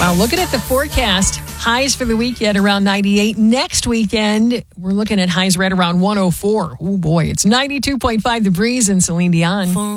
Wow, looking at the forecast, highs for the weekend around 98. Next weekend, we're looking at highs right around 104. Oh boy, it's 92.5 The Breeze and Celine Dion.